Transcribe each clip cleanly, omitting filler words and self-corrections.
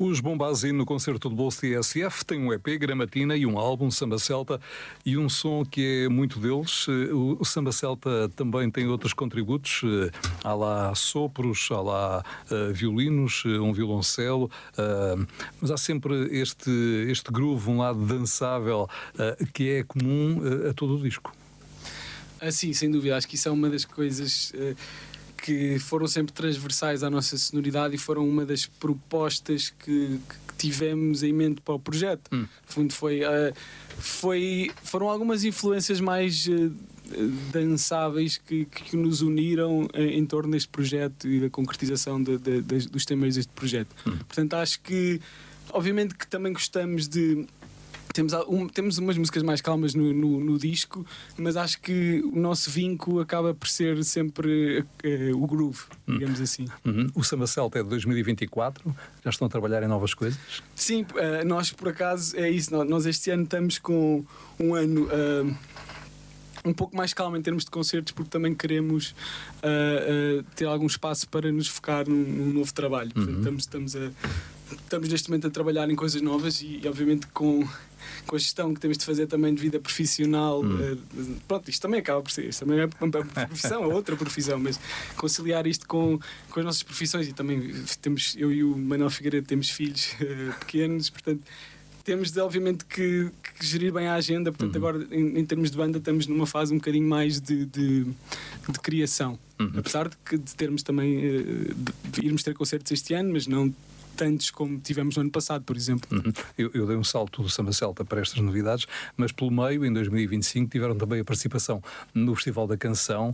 Os Bombazine no concerto de bolso TSF têm um EP, Gramatina, e um álbum, Samba Celta, e um som que é muito deles. O Samba Celta também tem outros contributos, há lá sopros, há lá violinos, um violoncelo, mas há sempre este groove, um lado dançável, que é comum a todo o disco. Sim, sem dúvida, acho que isso é uma das coisas que foram sempre transversais à nossa sonoridade e foram uma das propostas que tivemos em mente para o projeto. No fundo foram algumas influências mais dançáveis que nos uniram em torno deste projeto e da concretização dos temas deste projeto. Portanto, acho que obviamente que também gostamos de... Temos umas músicas mais calmas no disco, mas acho que o nosso vinco acaba por ser sempre o groove, digamos assim. O Samba Celta é de 2024, já estão a trabalhar em novas coisas? Sim, nós por acaso é isso, nós este ano estamos com um ano um pouco mais calmo em termos de concertos, porque também queremos ter algum espaço para nos focar num novo trabalho. Portanto, estamos neste momento a trabalhar em coisas novas e obviamente com a gestão que temos de fazer também de vida profissional. Pronto, isto também acaba por ser, isto também é uma profissão, é outra profissão, mas conciliar isto com as nossas profissões, e também eu e o Manuel Figueiredo temos filhos pequenos, portanto temos de, obviamente, que gerir bem a agenda. Portanto, agora em termos de banda estamos numa fase um bocadinho mais de criação, apesar de termos também de irmos ter concertos este ano, mas não tantos como tivemos no ano passado, por exemplo. Eu dei um salto do Samba Celta para estas novidades, mas pelo meio, em 2025, tiveram também a participação no Festival da Canção,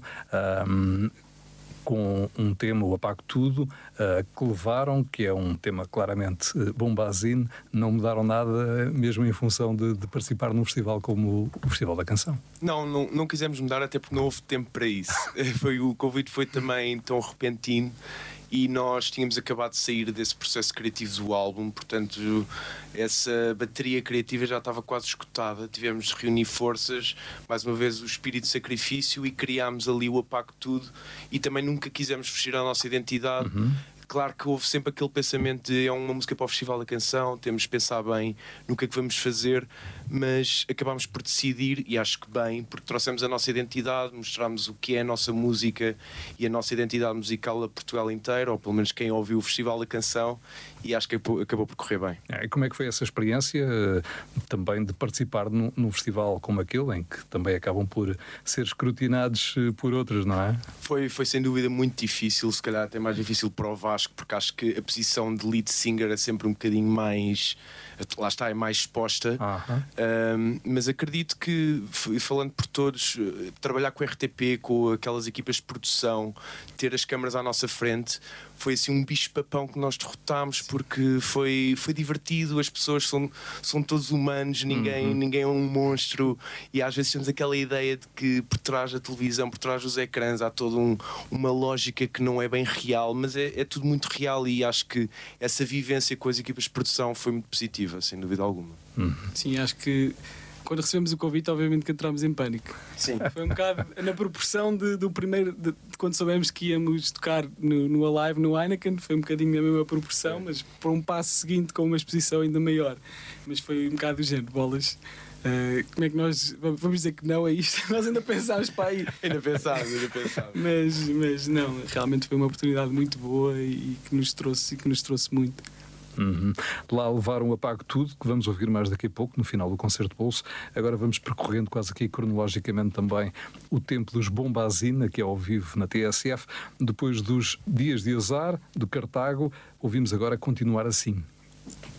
com um tema, o Apago Tudo, que levaram, que é um tema claramente bombazine, não mudaram nada, mesmo em função de participar num festival como o Festival da Canção. Não quisemos mudar, até porque não houve tempo para isso. O convite foi também tão repentino, e nós tínhamos acabado de sair desse processo criativo do álbum, portanto essa bateria criativa já estava quase esgotada. Tivemos de reunir forças, mais uma vez o espírito de sacrifício, e criámos ali o Apago Tudo, e também nunca quisemos fugir à nossa identidade. Claro que houve sempre aquele pensamento de é uma música para o Festival da Canção, temos de pensar bem no que é que vamos fazer, mas acabámos por decidir, e acho que bem, porque trouxemos a nossa identidade, mostramos o que é a nossa música e a nossa identidade musical a Portugal inteiro, ou pelo menos quem ouviu o Festival da Canção, e acho que acabou por correr bem. E como é que foi essa experiência também de participar num festival como aquele, em que também acabam por ser escrutinados por outros, não é? Foi sem dúvida muito difícil, se calhar até mais difícil para o Vasco, porque acho que a posição de lead singer é sempre um bocadinho mais, lá está, é mais exposta. Mas acredito que, falando por todos, trabalhar com o RTP, com aquelas equipas de produção, ter as câmaras à nossa frente, foi assim um bicho-papão que nós derrotámos, porque foi divertido. As pessoas são todos humanos, ninguém é um monstro, e às vezes temos aquela ideia de que por trás da televisão, por trás dos ecrãs, há toda uma lógica que não é bem real, mas é tudo muito real, e acho que essa vivência com as equipas de produção foi muito positiva, sem dúvida alguma. Sim, acho que quando recebemos o convite, obviamente que entramos em pânico. Sim. Foi um bocado na proporção do primeiro, de quando soubemos que íamos tocar no Alive, no Heineken, foi um bocadinho a mesma proporção, mas por um passo seguinte com uma exposição ainda maior. Mas foi um bocado do género, bolas. Como é que nós vamos dizer que não a isto? Nós ainda pensámos para aí. Ainda pensámos. Mas não, realmente foi uma oportunidade muito boa e que nos trouxe muito. Lá levaram o Apago Tudo, que vamos ouvir mais daqui a pouco, no final do concerto de bolso. Agora vamos percorrendo quase aqui cronologicamente também o tempo dos Bombazine, aqui ao vivo na TSF. Depois dos Dias de Azar, do Cartago, ouvimos agora Continuar Assim.